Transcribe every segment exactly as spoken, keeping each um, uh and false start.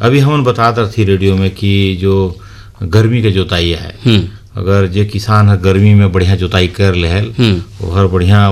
अभी हम बताते रही रेडियो में कि जो गर्मी के जोताई है, अगर जे किसान है गर्मी में बढ़िया जोताई कर ले और बढ़िया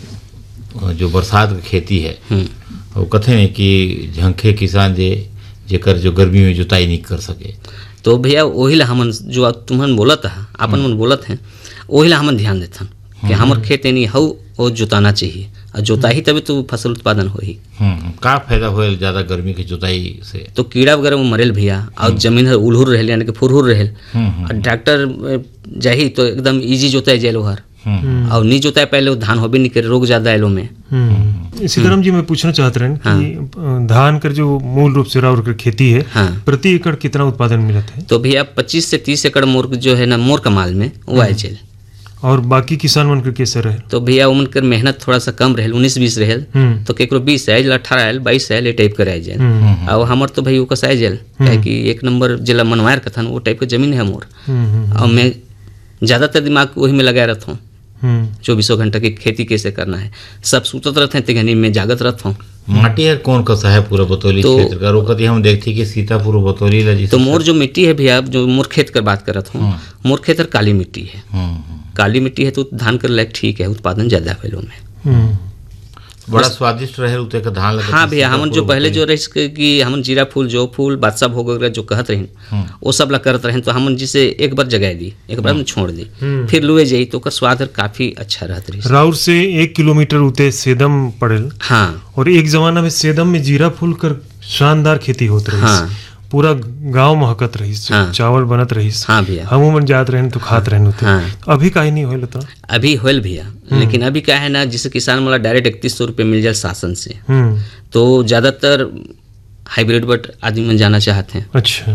ओकर जो बरसात की खेती है वो कथे नहीं कि झंखे किसान जे जेकर जो गर्मी में जोताई नहीं कर सके। तो भैया वही ला हमन जो तुम्हन बोलत है अपन मन बोलत हैं वही ला हमन ध्यान देथन कि हमर खेत नहीं हउ वो जोताना चाहिए और जोताई तभी तो फसल उत्पादन होही। का फायदा होल ज्यादा गर्मी की जोताई से? तो कीड़ा वगैरह में मरेल भैया और जमीन है उलहुर रहल यानी कि फुरहुर रहल और डॉक्टर जाही तो एकदम इजी जोताई जेलो हर और नहीं जोताई पहले धान होबे नहीं करे रोग ज्यादा एलो में। सीताराम जी मैं पूछना चाहते रहे कि धान कर जो मूल रूप से राउर कर खेती है प्रति एकड़ कितना उत्पादन मिलता है? तो भैया पच्चीस से तीस एकड़ मोर जो है ना मोर कमाल में वो आए चल और बाकी किसान मन के कैसे रहे? तो भैया उमन कर मेहनत थोड़ा सा कम रहे उन्नीस बीस रहे तो केकरो बीस आयल अठारह आयल बाईस आयल ये टाइप कर आए जाए और हमार तो भाई वो आए जाए क्या कि एक नंबर जिला मनवायर कथन वो टाइप का जमीन है मोर और मैं ज़्यादातर दिमाग वही में लगा रहता हूँ चौबीसों घंटा की खेती कैसे करना है सब सूतत रहते हैं तिगनी में जागत रहता हूँ। माटी है कौन का है पूरा बतौली तो, क्षेत्र का रोकती हम देखती कि सीतापुर बतौली ला तो मोर जो मिट्टी है भैया जो मोर खेत कर बात कर रहा हूँ मोर खेत काली मिट्टी है काली मिट्टी है तो धान कर लायक ठीक है उत्पादन ज्यादा फैलो में बड़ा स्वादिष्ट रहे उते का धान लगे। हाँ भैया हमन जो पहले जो रही कि हमन जीरा फूल जो फूल बादशाह भोग वगैरह जो कहत रहे वो सब ला करत रहे तो हमन जिसे एक बार जगाए दी एक बार में छोड़ दी फिर लुए जाई तो ओकर स्वाद काफी अच्छा रहत रही। राउर से एक किलोमीटर उते सेदम पड़ेल। हाँ और एक जमाना में सेदम में जीरा फूल कर शानदार खेती होत रही। हाँ पूरा गांव महकत रही। हाँ। चावल बनत रही। हाँ भैया हम मन जात रहे तो खात रहे होते। हाँ। तो अभी काहे नहीं होल? तो अभी होल भैया लेकिन अभी क्या है ना जिसे किसान मला डायरेक्ट इकतीस सौ रुपये मिल जाए शासन से तो ज्यादातर हाइब्रिड बट आदमी मन जाना चाहते हैं। अच्छा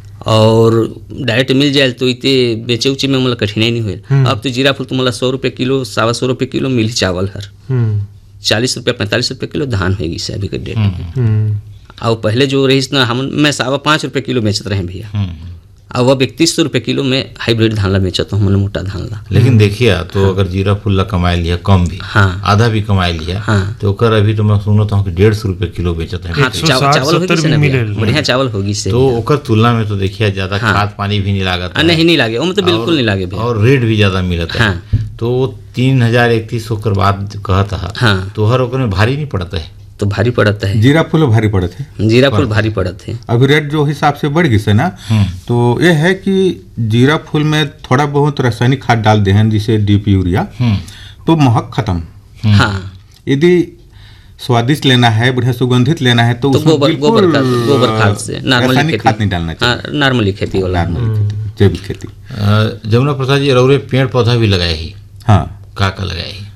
और डायरेक्ट मिल जाए तो इतने बेचे उचे में मतलब कठिनाई नहीं हुई। अब तो जीरा फूल तो मतलब सौ रुपये किलो सवा सौ रुपये किलो मिली चावल हर चालीस रुपये पैंतालीस रुपये किलो धान होगी से अभी के डेट में। और पहले जो रही ना हम मैं सावा पाँच रुपये किलो बेचते रहे भैया अब अब इकतीस सौ रुपये किलो में हाइब्रिड धान ला बेचता हूँ मैंने मोटा धान ला। लेकिन देखिए तो हाँ। अगर जीरा फूल ला कमाए लिया कम भी हाँ। आधा भी कमाए लिया हाँ। तो कर अभी तो मैं सुनता हूँ कि डेढ़ सौ रुपये किलो बेचता है। हाँ, तो चाव, चावल होगी बढ़िया चावल होगी से तो ओकर तुलना में तो देखिए ज्यादा हाँ। खाद पानी भी नहीं लागत नहीं नहीं लागे वो तो बिल्कुल नहीं लागे और रेट भी ज्यादा मिलता है। तो तीन हजार इकतीस सौ कर बाद कहता है तो हर ओकर में भारी नहीं पड़ता है तो भारी पड़ता है। जीरा फूल भारी पड़ते हैं। जीरा फूल भारी पड़ते हैं। अभी रेट जो हिसाब से बढ़ गई है ना तो ये है कि जीरा फूल में थोड़ा बहुत रासायनिक खाद डाल दे हैं जैसे डीपी यूरिया तो महक खत्म। हाँ यदि स्वादिष्ट लेना है बढ़िया सुगंधित लेना है तो, तो गोबर गोबर खाद गोबर खाद से रासायनिक खाद नहीं डालना चाहिए। नॉर्मली खेती वाला जैविक खेती। जमुना प्रसाद जी रौरे पेड़ पौधा भी लगाए ही? हाँ का का लगाए ही?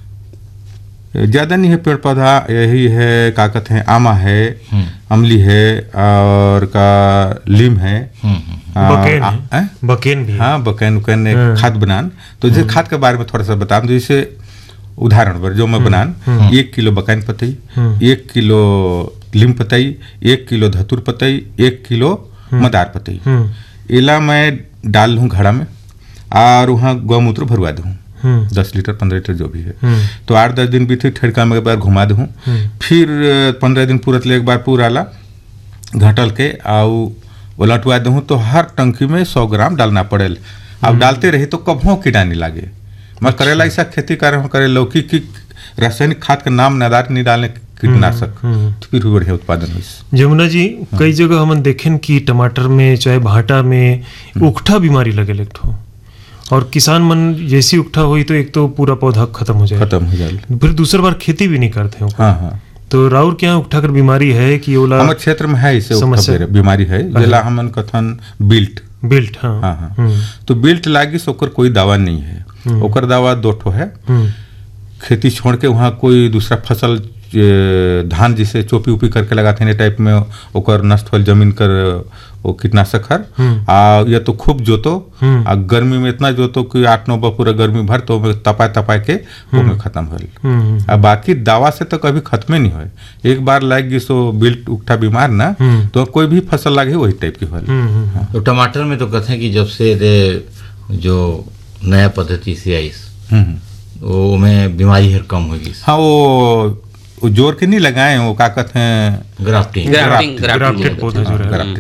ज़्यादा नहीं है पेड़ पौधा यही है का कहते हैं आमा है अमली है और का लीम है बकेन है बकेन भी हाँ बकेन उकेन खाद बनान। तो जैसे खाद के बारे में थोड़ा सा बता दूं जैसे उदाहरण पर जो मैं बनान एक किलो बकेन पतई एक किलो लीम पतई एक किलो धतूर पतई एक किलो मदार पतई इला मैं डाल लूँ घड़ा में और वहाँ गौमूत्र भरवा दूँ दस लीटर पंद्रह लीटर जो भी है तो आठ दस दिन बीते ठेड़का में एक बार घुमा दूँ फिर पंद्रह दिन पूरत ले एक बार पूरा ला घटल के आउ उलटवा दूँ तो हर टंकी में सौ ग्राम डालना पड़ेल। अब डालते रही तो कभों कीड़ा नहीं लागे। मैं करेला ऐसा खेती कर रहा हूँ करे लौकी की रासायनिक खाद का नाम नदार नहीं डालने कीटनाशक तो फिर भी बढ़िया उत्पादन हो। जमुना जी कई जगह हम देखें कि टमाटर में चाहे भाटा में उकठा बीमारी लगे लगो और किसान मन जैसी उकठा हुई तो एक तो पूरा पौधा खत्म हो जाए खत्म हो जाए फिर दूसरी बार खेती भी नहीं करते हो। हाँ हाँ तो राउर क्या उकठा कर बीमारी है कि ओला हमारे क्षेत्र में है इसे समस्या बीमारी है जिला हमन कथन बिल्ट बिल्ट हाँ हाँ हाँ तो बिल्ट लागी से ओकर कोई दवा नहीं है। ओकर दवा दो ठो है खेती छोड़ के वहाँ कोई दूसरा फसल धान जिसे चोपी उपी करके लगाते हैं टाइप में ओकर नष्ट होल जमीन कर वो कीटनाशक हर आ या तो खूब जोतो आ गर्मी में इतना जोतो कि आठ नौ बार पूरा गर्मी भर तो तपाए तपाए के वो में खत्म होल। आ बाकी दवा से तो कभी खत्म नहीं हो। एक बार लग गई सो बिल्ट उकठा बीमार ना तो कोई भी फसल लगे वही टाइप की होल। तो टमाटर में तो कहते हैं कि जब से जो नया पद्धति से आई वो में बीमारी हर कम होगी। हाँ वो जोर के नहीं लगाए वो का कहते हैं ग्राफ्टिंग ग्राफ्टिंग ग्राफ्टिंग पौधा जो है